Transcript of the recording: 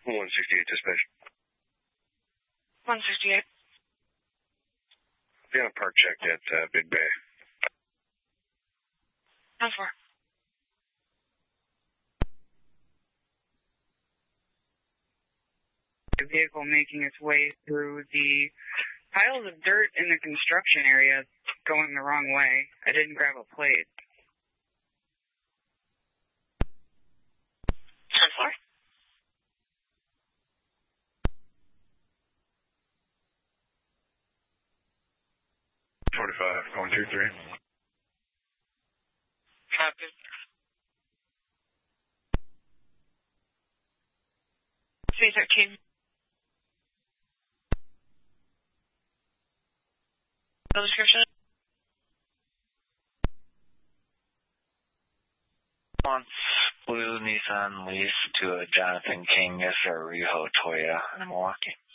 168 dispatch. 168. Be on a park check at Big Bay. 10-4. The vehicle making its way through the piles of dirt in the construction area going the wrong way. I didn't grab a plate. 10-4. Going 2-3. Copy. 313. Full description? Blue Nissan Leaf to a Jonathan King, Riho Toya in Milwaukee.